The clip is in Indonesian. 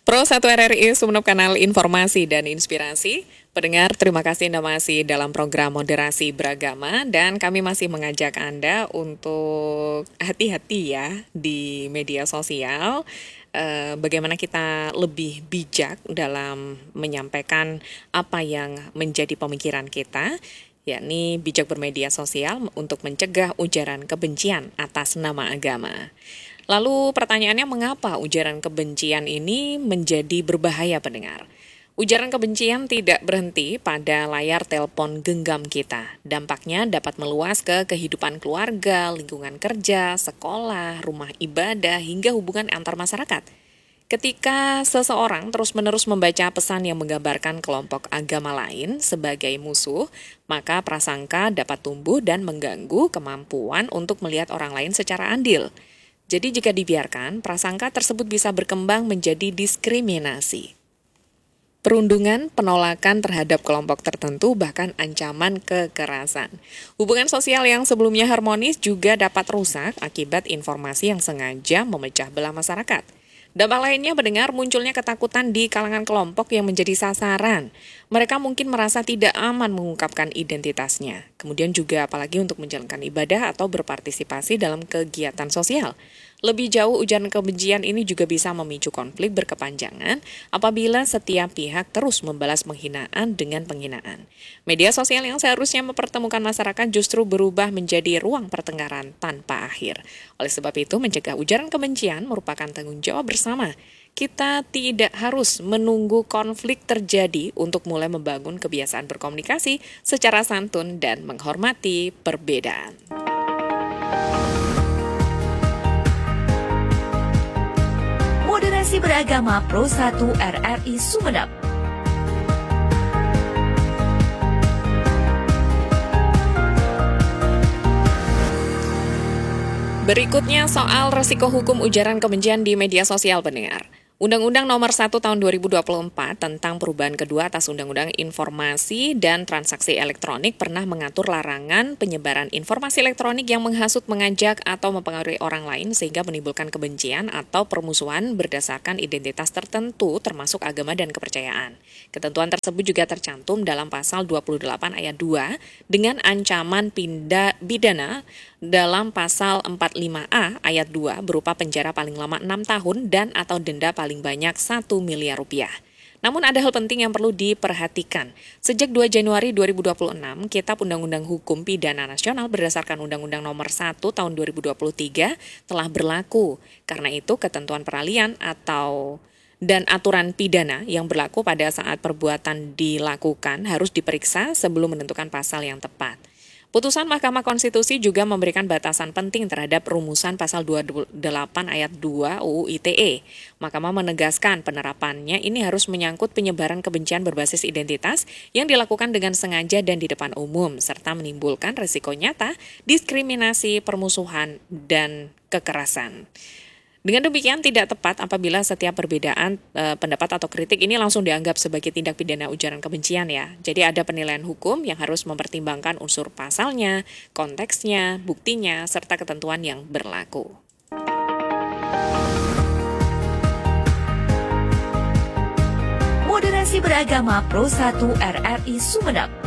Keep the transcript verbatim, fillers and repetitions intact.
Pro satu R R I Sumeneb, kanal informasi dan inspirasi. Pendengar, terima kasih Anda masih dalam program Moderasi Beragama dan kami masih mengajak Anda untuk hati-hati ya di media sosial. Eh, bagaimana kita lebih bijak dalam menyampaikan apa yang menjadi pemikiran kita, yakni bijak bermedia sosial untuk mencegah ujaran kebencian atas nama agama. Lalu pertanyaannya, mengapa ujaran kebencian ini menjadi berbahaya, pendengar? Ujaran kebencian tidak berhenti pada layar telepon genggam kita. Dampaknya dapat meluas ke kehidupan keluarga, lingkungan kerja, sekolah, rumah ibadah, hingga hubungan antar masyarakat. Ketika seseorang terus-menerus membaca pesan yang menggambarkan kelompok agama lain sebagai musuh, maka prasangka dapat tumbuh dan mengganggu kemampuan untuk melihat orang lain secara adil. Jadi jika dibiarkan, prasangka tersebut bisa berkembang menjadi diskriminasi. Perundungan, penolakan terhadap kelompok tertentu, bahkan ancaman kekerasan. Hubungan sosial yang sebelumnya harmonis juga dapat rusak akibat informasi yang sengaja memecah belah masyarakat. Dampak lainnya, mendengar munculnya ketakutan di kalangan kelompok yang menjadi sasaran. Mereka mungkin merasa tidak aman mengungkapkan identitasnya. Kemudian juga apalagi untuk menjalankan ibadah atau berpartisipasi dalam kegiatan sosial. Lebih jauh, ujaran kebencian ini juga bisa memicu konflik berkepanjangan apabila setiap pihak terus membalas penghinaan dengan penghinaan. Media sosial yang seharusnya mempertemukan masyarakat justru berubah menjadi ruang pertengkaran tanpa akhir. Oleh sebab itu, mencegah ujaran kebencian merupakan tanggung jawab bersama. Kita tidak harus menunggu konflik terjadi untuk mulai membangun kebiasaan berkomunikasi secara santun dan menghormati perbedaan. Moderasi Beragama Pro satu R R I Sumeneb. Berikutnya soal resiko hukum ujaran kebencian di media sosial, pendengar. Undang-Undang Nomor satu Tahun dua ribu dua puluh empat tentang perubahan kedua atas Undang-Undang Informasi dan Transaksi Elektronik pernah mengatur larangan penyebaran informasi elektronik yang menghasut, mengajak, atau mempengaruhi orang lain sehingga menimbulkan kebencian atau permusuhan berdasarkan identitas tertentu termasuk agama dan kepercayaan. Ketentuan tersebut juga tercantum dalam pasal dua puluh delapan ayat dua dengan ancaman pindah pidana dalam pasal empat puluh lima A ayat dua berupa penjara paling lama enam tahun dan atau denda paling banyak satu miliar rupiah. Namun ada hal penting yang perlu diperhatikan. Sejak dua Januari dua ribu dua puluh enam, Kitab Undang-Undang Hukum Pidana Nasional berdasarkan Undang-Undang Nomor satu Tahun dua ribu dua puluh tiga telah berlaku. Karena itu, ketentuan peralihan atau dan aturan pidana yang berlaku pada saat perbuatan dilakukan harus diperiksa sebelum menentukan pasal yang tepat. Putusan Mahkamah Konstitusi juga memberikan batasan penting terhadap rumusan pasal dua puluh delapan ayat dua U U I T E. Mahkamah menegaskan penerapannya ini harus menyangkut penyebaran kebencian berbasis identitas yang dilakukan dengan sengaja dan di depan umum, serta menimbulkan risiko nyata, diskriminasi, permusuhan, dan kekerasan. Dengan demikian, tidak tepat apabila setiap perbedaan e, pendapat atau kritik ini langsung dianggap sebagai tindak pidana ujaran kebencian ya. Jadi ada penilaian hukum yang harus mempertimbangkan unsur pasalnya, konteksnya, buktinya, serta ketentuan yang berlaku. Moderasi Beragama Pro satu R R I Sumeneb.